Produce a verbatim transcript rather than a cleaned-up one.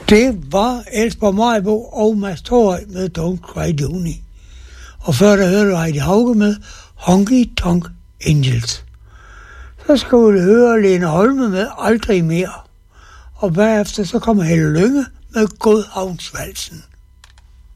Det var Elsborg Maribo og Mads Thorøj med Don't Cry Juni. Og før der hørte du Heidi Hauge med Honky Tonk Angels. Så skal du høre Lene Holme med Aldrig Mere. Og bagefter så kommer Helle Lynge med Godhavnsvalsen.